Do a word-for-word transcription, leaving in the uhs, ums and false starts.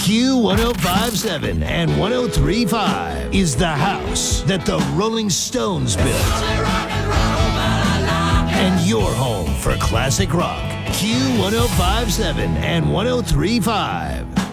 Q one oh five point seven and one oh three point five is the house that the Rolling Stones built. And your home for classic rock. Q one oh five point seven and one oh three point five.